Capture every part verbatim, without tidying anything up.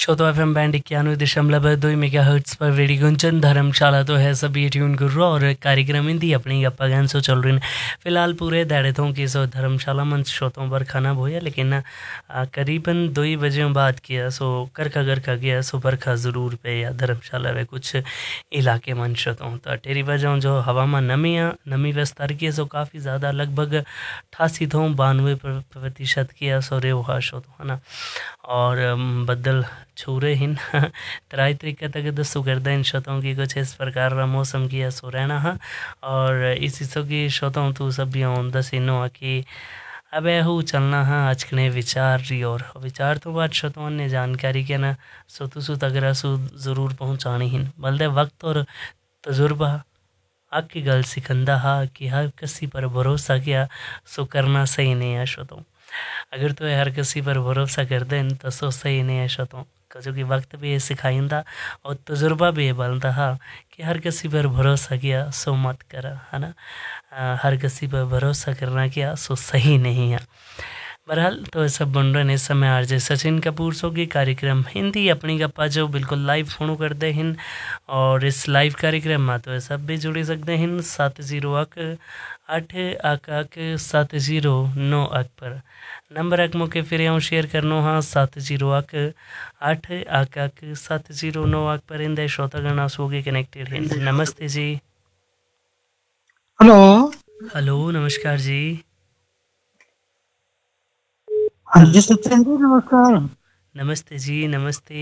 श्रोतो F M band इक्यानवे दशमलव दो मेगा हर्ट्स पर रेडियो गुंजन धर्मशाला तो है सभी ट्यून गुर्रो और कार्यक्रम इंदी अपनी गप्पा गैन सो चल रही हैं फिलहाल पूरे दाड़े थों की सो धर्मशाला मन श्रोतों पर खाना भोया लेकिन आ, करीबन दो ही बजे बाद किया सो करखा करखा गया सो बरखा ज़रूर पे या धर्मशाला में कुछ इलाके मन श्रोतों तो टेरी वजह जो हवा में नमी नमी विस्तार किया सो काफ़ी ज़्यादा लगभग अठासी थों बानवे प्रतिशत किया सो रे हुआ श्रोतों है ना और बदल छूरे हिन तराई तरीके तक दसो करते इन शतों की कुछ इस प्रकार का मौसम की सो रहना है और इसी सो की शतों तो सभी दस इनो कि अब हु चलना है आज के विचार री और विचार तो बाद शतों ने जानकारी के ना सो तो सु तगरा सु ज़रूर पहुँचानी हिन बल्दे वक्त और तजुर्बा आकी गल सिखंदा हा कि हर किसी पर भरोसा किया सो करना सही नहीं है शतों अगर तो हर किसी पर भरोसा कर दें तो सो सही नहीं है शतों क्योंकि वक्त भी ये सिखाइंदा और तजुर्बा भी ये बोलता है कि हर किसी पर भरोसा किया सो मत करा है ना हर किसी पर भरोसा करना किया सो सही नहीं है बहरहाल तो सब बन रहे इस समय आरजे सचिन कपूर सो की कार्यक्रम हिंदी अपनी गप्पा जो बिल्कुल लाइव फोन करते हैं और इस लाइव कार्यक्रम में तो सब भी जुड़ सकते हैं सात जीरो अक आठ अक अक सात जीरो नौ अक पर नंबर अक मौके फिर यूँ शेयर करनो हाँ सात जीरो अक आठ अक अक सात जीरो नौ अक पर इंदे श्रोतागण आसोगे कनेक्टेड हैं नमस्ते जी हेलो हेलो नमस्कार जी हाँ जी सचिन जी नमस्कार नमस्ते जी नमस्ते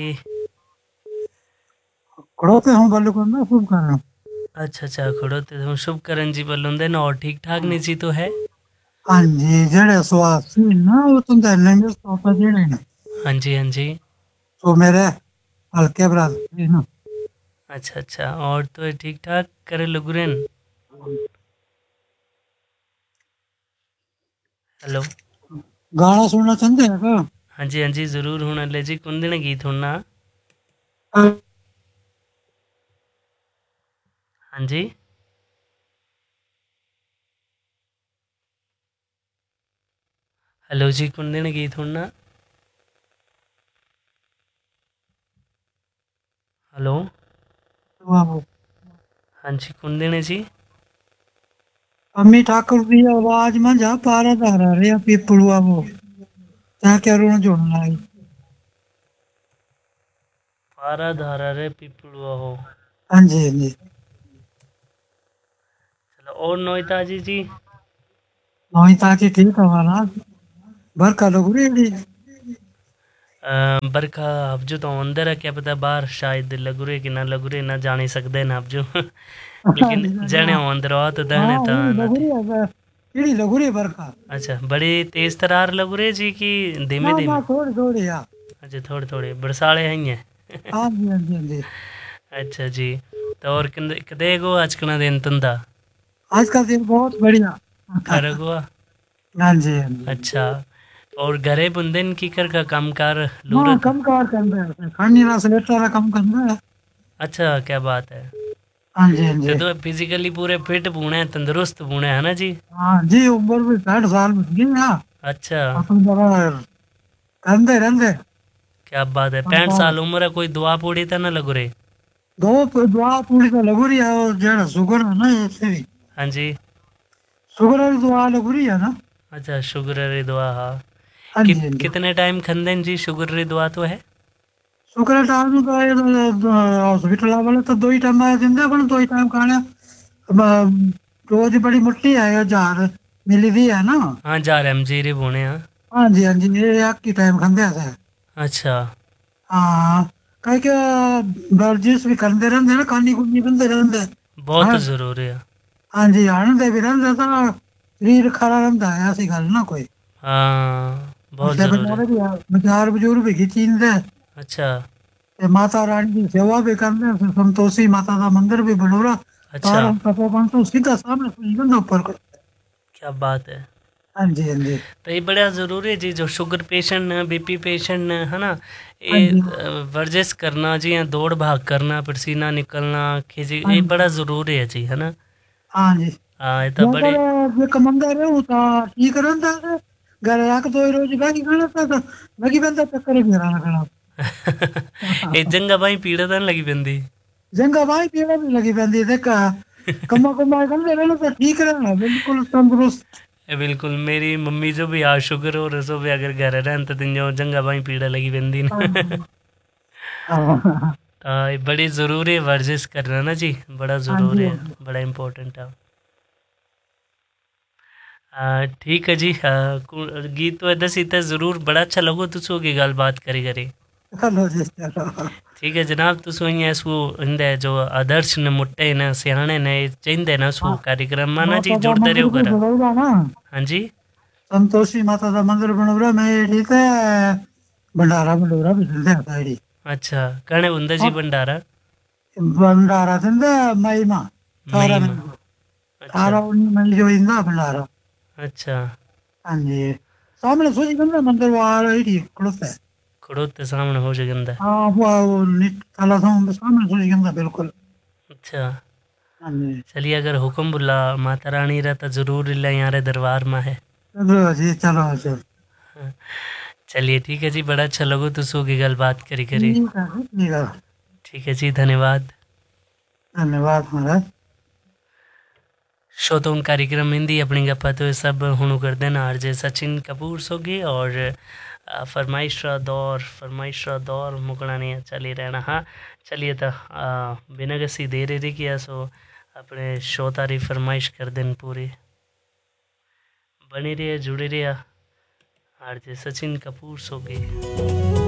खड़ो पे हूँ बालू करना शुभ करना अच्छा अच्छा खड़ो ते हम शुभ करण जी बलुंदे न और ठीक ठाक नहीं जी तो है हाँ जी जेड़े स्वासी ना वो तुम देने सोता जेड़े ने हाँ जी हाँ जी तो मेरे हल्के बराबर है ना अच्छा अच्छा और तो ठीक ठाक करे लुगरेन हेलो गाना सुनना चाहते हैं क्या हाँ जी हाँ जी ज़रूर होना ले जी कुन दिन गीत होना हाँ जी हेलो जी कुन दिन गीत होना हेलो हाँ जी कुन दिन जी अम्मी ठाकुर की आवाज में जा पारा धारा रे पीपड़ुआ वो क्या क्या रोना जोड़ना है पारा धारा रे पिपलुआ हो हाँ जी हाँ जी चलो और नोईता जी जी नोई ताजी ठीक हमारा बरका लोग रेडी बरखा अब जो तो अंदर है क्या पता बाहर शायद लगुरे कि ना लगुरे ना जाने सकते ना अब जो लेकिन जने हो अंदर आ तो दहने ता ना थे केड़ी लगुरी बरखा अच्छा बड़ी तेज तरार लगुरे जी की धीमे ना धीमे ना थोड़ी थोड़ी यार अच्छा थोड़े थोड़े बरसाले हैं ये हाँ जी हाँ जी हाँ जी अच्छा जी तो और कदे कदे गो आज कना दिन तंदा आज का दिन बहुत बढ़िया खर गो हाँ जी हाँ जी अच्छा और घरे बुंदेन की कर का कामकार हाँ लूरत कम कार कर रहे हैं खानी रस लेटर का कम करना है अच्छा क्या बात है हाँ जी हाँ तो जी तो फिजिकली पूरे फिट बूढ़े हैं तंदुरुस्त बूढ़े है ना जी हाँ जी उम्र भी साठ साल में गई ना अच्छा अपन जरा रहते रहते क्या बात है पैंठ साल उम्र है कोई दुआ पूड़ी तो ना लगो रे दो दुआ पूरी तो लगू रही है और जेड़ा शुगर है ना इससे भी हाँ जी शुगर वाली दुआ लगू रही है ना अच्छा शुगर री दुआ हाँ हाँ कि, जी हाँ जी कितने टाइम खंदेन जी शुगर री दुआ तो है शुगर टाइम तो हॉस्पिटल वाले तो दो ही टाइम दिंदे अपन दो ही टाइम खाने रोज बड़ी मुट्ठी है जार मिली दी है ना हाँ जा रहे हम जी रे बोने हाँ हाँ जी हाँ जी ये एक ही टाइम खाते हैं अच्छा हाँ कहीं क्या वर्जिश भी करते रहते ना खानी खुनी बनते रहते बहुत हाँ ज़रूरी है हाँ जी आनंद भी रहते तो शरीर खरा रहता है ऐसी गल ना कोई हाँ बहुत उससे ज़रूरी है बेचारे भी बेचार बुजुर्ग भी खिंचींदे अच्छा ते माता रानी की सेवा भी करते हैं संतोषी माता का मंदिर भी बनोरा अच्छा तार तपोवन तो सीधा सामने सुन ऊपर क्या बात है हाँ जी हाँ जी तो ये बड़ा ज़रूरी है जी जो शुगर पेशेंट है बीपी पेशेंट है ना हाँ ये जी वर्जिश करना जी या दौड़ भाग करना पसीना निकलना खिंची हाँ ये जी बड़ा ज़रूरी है जी है ना हाँ जी हाँ ये तो बड़े ज्यादा जे कमंदा रहे ता ठीक रहता है घर आके तो रोज गाड़ी खाना था तो लगी बंदा चक्कर ही मेरा खाना ਇਹ ਜੰਗਾ ਬਾਈ ਪੀੜਾ ਤਾਂ ਨੀ ਲੱਗੀ ਪੈਂਦੀ ਜੰਗਾ ਬਾਈ ਪੀੜਾ ਵੀ ਲੱਗੀ ਪੈਂਦੀ ਤੇ कमा कमा कर रहना तो ठीक रहना बिल्कुल तंदुरुस्त ਇਹ ਬਿਲਕੁਲ ਮੇਰੀ ਮੰਮੀ ਜੋ ਵੀ ਆ ਸ਼ੂਗਰ ਹੋ ਰਸੋ ਵੀ ਅਗਰ ਘਰ ਰਹਿਣ ਤਾਂ ਤਿੰਜੋ ਜੰਗਾ ਬਾਈ ਪੀੜਾ ਲੱਗੀ ਪੈਂਦੀ ਨੇ ਤਾਂ ਇਹ ਬੜੀ ਜ਼ਰੂਰੀ ਵਰਜਿਸ਼ ਕਰਨਾ ਨਾ ਜੀ ਬੜਾ ਜ਼ਰੂਰੀ ਹੈ ਬੜਾ ਇੰਪੋਰਟੈਂਟ ਹੈ आ, ठीक है जी हाँ, कु- गीत तो दसी तो ज़रूर बड़ा अच्छा लगो तुसो की गल बात करी करी चलो जी चलो ठीक है जनाब तुसो इं सो इंदे जो आदर्श ने मुट्टे ने सियाने ने चाहिए ना सो कार्यक्रम में ना जी जुड़ते रहो कर ना हाँ जी संतोषी माता का मंदिर बनोरा मैं एडी ते भंडारा भंडोरा भी दिंदे आता एडी अच्छा कने हुंदा जी भंडारा भंडारा दिंदे महिमा सारा महिमा। अच्छा सारा उन्हीं मिल जो इंदा भंडारा अच्छा हाँ जी सामने सोची बंदा मंदिर वाला एडी खड़ोता है खड़ोते सामने हो जगंदा हाँ वो वो नित काला सामने सामने सोची बंदा बिल्कुल अच्छा हाँ जी चलिए अगर हुक्म बुला माता रानी रा तो जरूर इला यारे दरबार में है चलो जी चलो चलो चलिए ठीक है जी बड़ा अच्छा लगो तुसो की गल बात करी करी ठीक है ठीक है ठीक है जी धन्यवाद धन्यवाद महाराज श्रोतों कार्यक्रम हिंदी अपनी गप्पा तो सब हुणु कर देना आर जे सचिन कपूर सोगी और अ, फरमाइश रा दौर फरमाइश रा दौर मुकना नहीं है चली रहना हाँ चलिए तो अ, बिना किसी देर रे किया सो अपने शो तारी फरमाइश कर देन पूरी बनी रहे जुड़े रहे आर जे सचिन कपूर सोगी